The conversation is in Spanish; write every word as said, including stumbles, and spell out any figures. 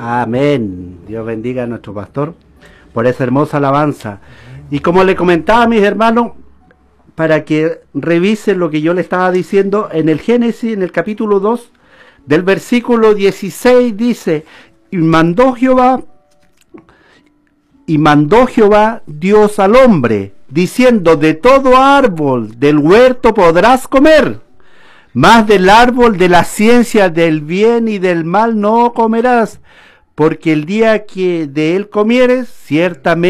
Amén. Dios bendiga a nuestro pastor por esa hermosa alabanza. Y como le comentaba a mis hermanos, para que revisen lo que yo le estaba diciendo, en el Génesis, en el capítulo dos, del versículo dieciséis, dice, y mandó Jehová, y mandó Jehová Dios al hombre, diciendo, de todo árbol del huerto podrás comer, mas del árbol de la ciencia del bien y del mal no comerás, porque el día que de él comieres, ciertamente